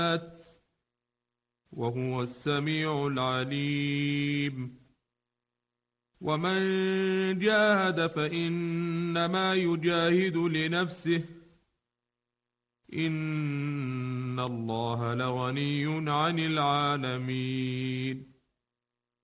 وهو السميع العليم ومن جاهد فإنما يجاهد لنفسه إن الله لغني عن العالمين